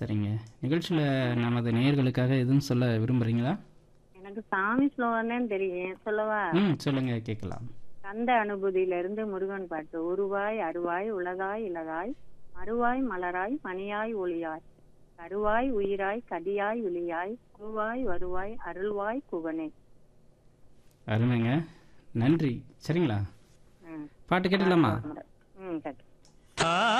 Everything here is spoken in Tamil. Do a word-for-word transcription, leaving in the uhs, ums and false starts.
சரிங்க. நிகழ்ச்சியில நமது நேயர்களுக்காக எதுவும் சொல்ல விரும்புறீங்களா? எனக்கு சாமி ஸ்லோகன் தான் தெரியும். சொல்லவா? ம். சொல்லுங்க கேட்கலாம். கந்த அனுபூதியிலிருந்து முருகன் பாட்டு. உருவாய் அருவாய் உளதாய் இலதாய் மறுவாய் மலராய் மணியாய் ஒளியாய் கருவாய் உயிராய் கதியாய் விழியாய் குருவாய் வருவாய் அருள்வாய் குகனே. அருமைங்க. நன்றி. சரிங்களா? ம் பாட்டு கேட்டுடலாமா? ம் கேட்டு ஆ